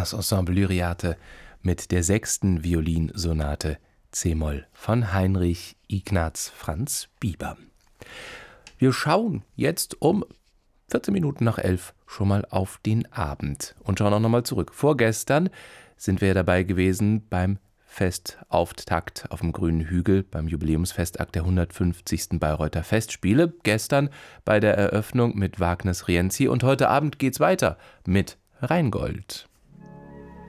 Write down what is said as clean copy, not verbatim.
das Ensemble Lyriate mit der 6. Violinsonate c-Moll von Heinrich Ignaz Franz Bieber. Wir schauen jetzt um 14 Minuten nach 11 schon mal auf den Abend und schauen auch nochmal zurück. Vorgestern sind wir dabei gewesen beim Festauftakt auf dem Grünen Hügel, beim Jubiläumsfestakt der 150. Bayreuther Festspiele. Gestern bei der Eröffnung mit Wagners Rienzi und heute Abend geht's weiter mit Rheingold.